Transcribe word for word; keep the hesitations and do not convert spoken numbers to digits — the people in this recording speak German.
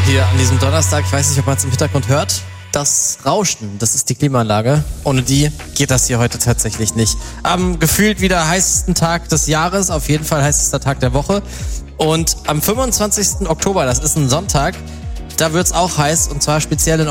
hier an diesem Donnerstag. Ich weiß nicht, ob man es im Hintergrund hört. Das Rauschen, das ist die Klimaanlage. Ohne die geht das hier heute tatsächlich nicht. Am gefühlt wieder heißesten Tag des Jahres, auf jeden Fall heißester Tag der Woche. Und am fünfundzwanzigsten Oktober, das ist ein Sonntag, da wird's auch heiß, und zwar speziell in